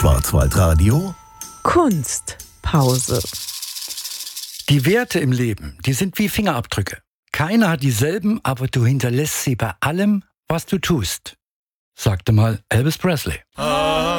Schwarzwaldradio Kunstpause. Die Werte im Leben, die sind wie Fingerabdrücke. Keiner hat dieselben, aber du hinterlässt sie bei allem, was du tust, sagte mal Elvis Presley.